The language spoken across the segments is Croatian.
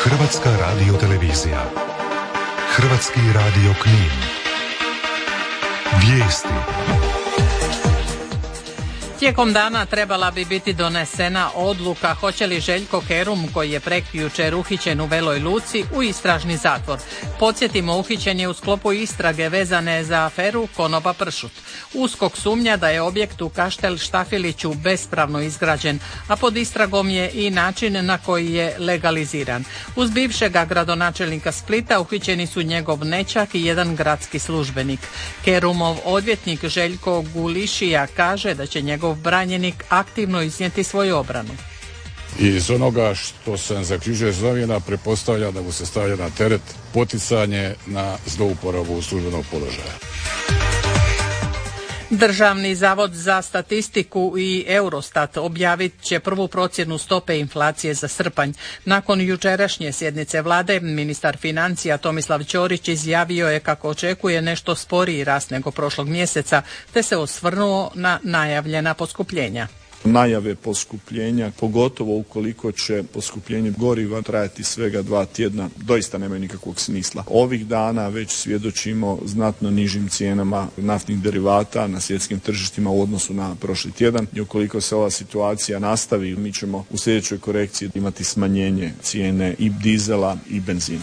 Hrvatska radiotelevizija. Hrvatski radio Knin. Vijesti. Tijekom dana trebala bi biti donesena odluka hoće li Željko Kerum, koji je prekjučer uhićen u Veloj Luci, u istražni zatvor. Podsjetimo, uhićen je u sklopu istrage vezane za aferu Konoba pršut. USKOK sumnja da je objekt u Kaštel Štafiliću bespravno izgrađen, a pod istragom je i način na koji je legaliziran. Uz bivšega gradonačelnika Splita uhićeni su njegov nećak i jedan gradski službenik. Kerumov odvjetnik Željko Gulišija kaže da će njegov branjenik aktivno iznijeti svoju obranu. Iz onoga što sam zaključio iz novina pretpostavlja da mu se stavlja na teret poticanje na zlouporabu službenog položaja. Državni zavod za statistiku i Eurostat objavit će prvu procjenu stope inflacije za srpanj. Nakon jučerašnje sjednice vlade, ministar financija Tomislav Ćorić izjavio je kako očekuje nešto sporiji rast nego prošlog mjeseca, te se osvrnuo na najavljena poskupljenja. Najave poskupljenja, pogotovo ukoliko će poskupljenje goriva trajati svega 2 tjedna, doista nemaju nikakvog smisla. Ovih dana već svjedočimo znatno nižim cijenama naftnih derivata na svjetskim tržištima u odnosu na prošli tjedan i ukoliko se ova situacija nastavi, mi ćemo u sljedećoj korekciji imati smanjenje cijene i dizela i benzina.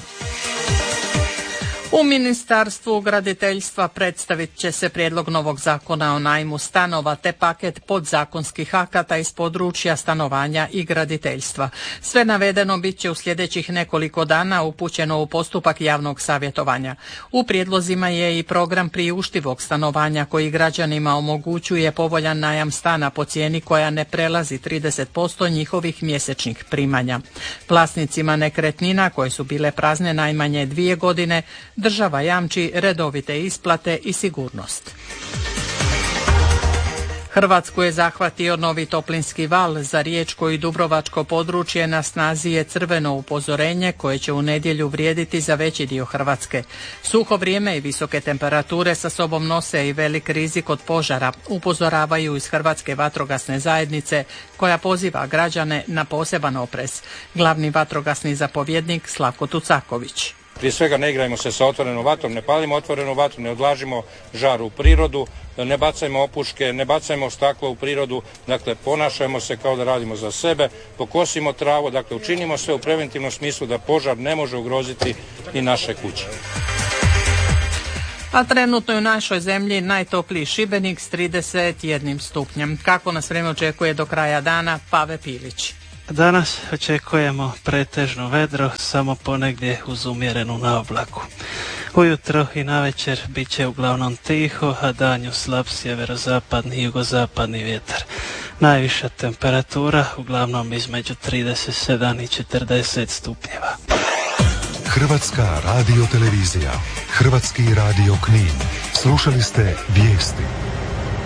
U Ministarstvu graditeljstva predstavit će se prijedlog novog zakona o najmu stanova te paket podzakonskih akata iz područja stanovanja i graditeljstva. Sve navedeno bit će u sljedećih nekoliko dana upućeno u postupak javnog savjetovanja. U prijedlozima je i program priuštivog stanovanja koji građanima omogućuje povoljan najam stana po cijeni koja ne prelazi 30% njihovih mjesečnih primanja. Vlasnicima nekretnina koje su bile prazne najmanje 2 godine država jamči redovite isplate i sigurnost. Hrvatsku je zahvatio novi toplinski val. Za riječko i dubrovačko područje na snazi je crveno upozorenje koje će u nedjelju vrijediti za veći dio Hrvatske. Suho vrijeme i visoke temperature sa sobom nose i velik rizik od požara, upozoravaju iz Hrvatske vatrogasne zajednice koja poziva građane na poseban oprez. Glavni vatrogasni zapovjednik Slavko Tucaković. Prije svega ne igrajmo se sa otvorenom vatrom, ne palimo otvorenu vatru, ne odlažimo žar u prirodu, ne bacajmo opuške, ne bacajmo staklo u prirodu, dakle ponašajmo se kao da radimo za sebe, pokosimo travu, dakle učinimo sve u preventivnom smislu da požar ne može ugroziti i naše kuće. A trenutno je u našoj zemlji najtopliji Šibenik s 31 stupnjem. Kako nas vrijeme očekuje do kraja dana, Pave Pilić. Danas očekujemo pretežno vedro, samo ponegdje uz umjerenu naoblaku. Ujutro i navečer bit će uglavnom tiho, a danju slab sjeverozapadni i jugozapadni vjetar. Najviša temperatura uglavnom između 37 i 40 stupnjeva. Hrvatska radiotelevizija. Hrvatski radio Knin. Slušali ste vijesti.